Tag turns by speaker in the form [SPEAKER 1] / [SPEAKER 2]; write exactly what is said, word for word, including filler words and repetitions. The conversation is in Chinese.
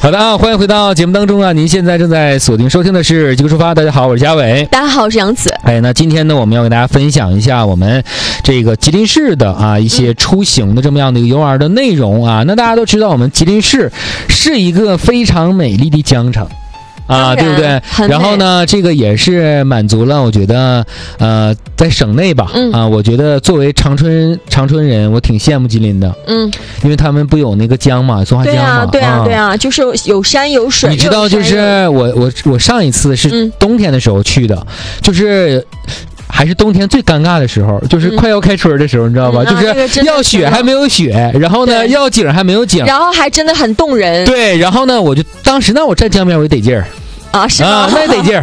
[SPEAKER 1] 好的啊，欢迎回到节目当中啊！您现在正在锁定收听的是《极客出发》，大家好，我是嘉伟，
[SPEAKER 2] 大家好，我是杨子。
[SPEAKER 1] 哎，那今天呢，我们要给大家分享一下我们这个吉林市的啊一些出行的这么样的一个游玩的内容啊。那大家都知道，我们吉林市是一个非常美丽的江城。啊，对不对？然后呢，这个也是满足了，我觉得，呃，在省内吧，嗯、啊，我觉得作为长春长春人，我挺羡慕吉林的，嗯，因为他们不有那个江嘛，松花江嘛，
[SPEAKER 2] 对啊，对啊，对啊，就是有山有水。
[SPEAKER 1] 你知道，就是我我我上一次是冬天的时候去的，嗯、就是还是冬天最尴尬的时候，就是快要开春的时候，嗯、你知道吧？嗯、就是要雪还没有雪，然后呢要景还没有景，
[SPEAKER 2] 然后还真的很动人。
[SPEAKER 1] 对，然后呢，我就当时呢，我站江边我就得劲儿。
[SPEAKER 2] 啊，是吗？
[SPEAKER 1] 啊，那得劲儿